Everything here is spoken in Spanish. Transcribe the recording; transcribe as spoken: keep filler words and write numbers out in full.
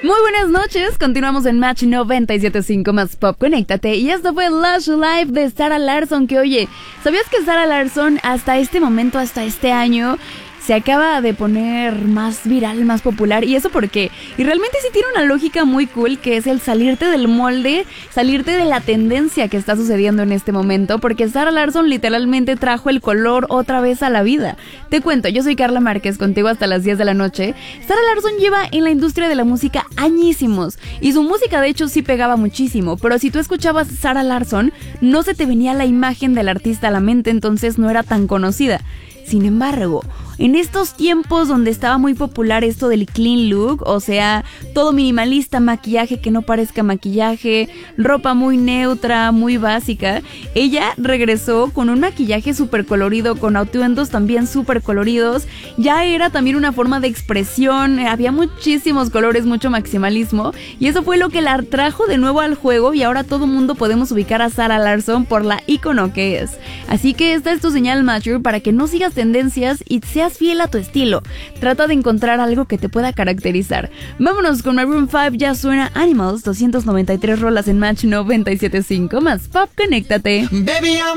Muy buenas noches, continuamos en Match noventa y siete punto cinco más Pop, conéctate. Y esto fue Lush Life de Zara Larsson, que oye, ¿sabías que Zara Larsson hasta este momento, hasta este año, se acaba de poner más viral, más popular? ¿Y eso por qué? Y realmente sí tiene una lógica muy cool, que es el salirte del molde, salirte de la tendencia que está sucediendo en este momento, porque Zara Larsson literalmente trajo el color otra vez a la vida. Te cuento, yo soy Carla Márquez, contigo hasta las diez de la noche. Zara Larsson lleva en la industria de la música añísimos, y su música de hecho sí pegaba muchísimo, pero si tú escuchabas Zara Larsson, no se te venía la imagen del artista a la mente, entonces no era tan conocida. Sin embargo, en estos tiempos donde estaba muy popular esto del clean look, o sea, todo minimalista, maquillaje que no parezca maquillaje, ropa muy neutra, muy básica, ella regresó con un maquillaje súper colorido, con atuendos también súper coloridos. Ya era también una forma de expresión, había muchísimos colores, mucho maximalismo, y eso fue lo que la trajo de nuevo al juego, y ahora todo mundo podemos ubicar a Zara Larsson por la ícono que es. Así que esta es tu señal mature para que no sigas tendencias y seas fiel a tu estilo. Trata de encontrar algo que te pueda caracterizar. Vámonos con Maroon cinco, ya suena Animals, doscientas noventa y tres rolas en Match noventa y siete punto cinco más Pop, conéctate. Baby,